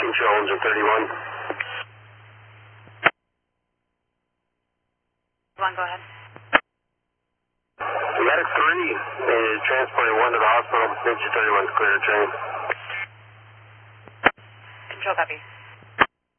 Jones and 31. Go ahead. Medic 3 is transporting 1 to the hospital. Ninja 31 is clear to train. Control copy.